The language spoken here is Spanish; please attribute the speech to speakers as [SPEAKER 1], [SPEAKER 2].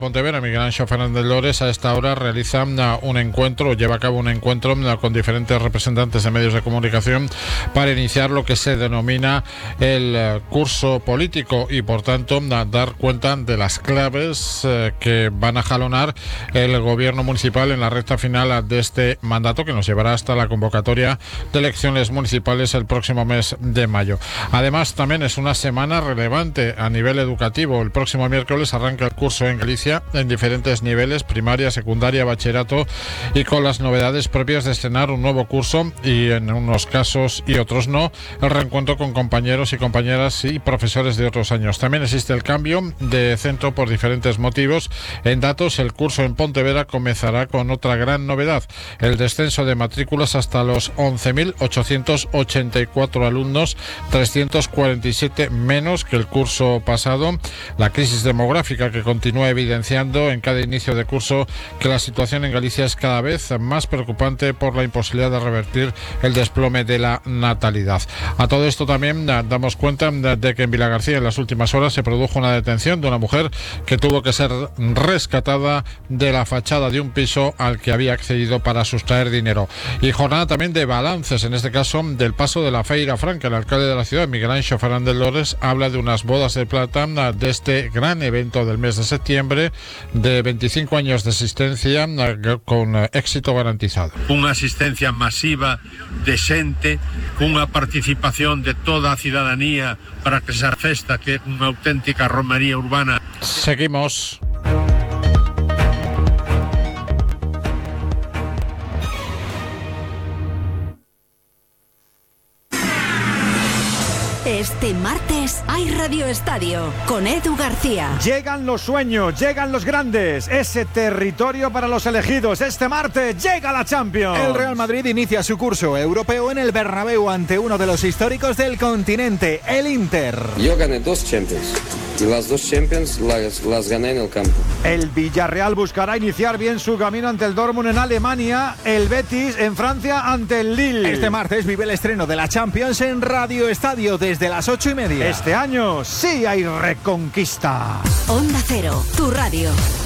[SPEAKER 1] Pontevedra, Miguel Ángel Fernández Lores, a esta hora realiza lleva a cabo un encuentro con diferentes representantes de medios de comunicación para iniciar lo que se denomina el curso político y, por tanto, dar cuenta de las claves que van a jalonar el gobierno municipal en la recta final de este mandato, que nos llevará hasta la convocatoria de elecciones municipales el próximo mes de mayo. Además, también es una semana relevante a nivel educativo. El próximo miércoles arranca el curso en Galicia en diferentes niveles, primaria, secundaria, bachillerato, y con las novedades propias de estrenar un nuevo curso y, en unos casos y otros no, el reencuentro con compañeros y compañeras y profesores de otros años. También existe el cambio de centro por diferentes motivos. En datos, el curso en Pontevedra comenzará con otra gran novedad: el descenso de matrículas hasta los 11.884 alumnos, 347 menos que el curso pasado. La crisis demográfica que continúa evidenciando en cada inicio de curso que la situación en Galicia es cada vez más preocupante por la imposibilidad de revertir el desplome de la natalidad. A todo esto también damos cuenta de que en Vilagarcía en las últimas horas se produjo una detención de una mujer que tuvo que ser rescatada de la fachada de un piso al que había accedido para sustraer dinero. Y jornada también de balances, en este caso del paso de la Feira Franca. El alcalde de la ciudad, Miguel Ángel Fernández Lores, habla de unas bodas de plata de este gran evento del mes de septiembre, de 25 años de existencia, con éxito garantizado.
[SPEAKER 2] Unha asistencia masiva de xente, unha participación de toda a cidadanía para que esa festa, que é unha auténtica romería urbana.
[SPEAKER 1] Seguimos.
[SPEAKER 3] Este martes hay Radio Estadio con Edu García.
[SPEAKER 4] Llegan los sueños, llegan los grandes, ese territorio para los elegidos. Este martes llega la Champions.
[SPEAKER 5] El Real Madrid inicia su curso europeo en el Bernabéu ante uno de los históricos del continente, el Inter.
[SPEAKER 6] Yo gané 2 Champions y las 2 Champions las gané en el campo.
[SPEAKER 4] El Villarreal buscará iniciar bien su camino ante el Dortmund en Alemania, el Betis en Francia ante el Lille.
[SPEAKER 5] Este martes vive el estreno de la Champions en Radio Estadio desde las 8:30.
[SPEAKER 4] Este año sí hay reconquista.
[SPEAKER 3] Onda Cero, tu radio.